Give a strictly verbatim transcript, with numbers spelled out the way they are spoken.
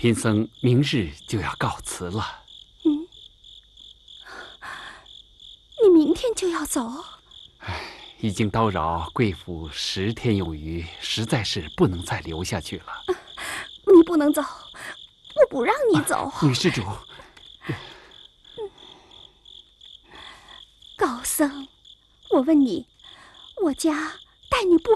贫僧明日就要告辞了。 嗯，你明天就要走？ 唉，已经叨扰贵府十天有余，实在是不能再留下去了。啊、 你不能走，我不让你走。啊、 女施主， 高僧，我问你，我家待你不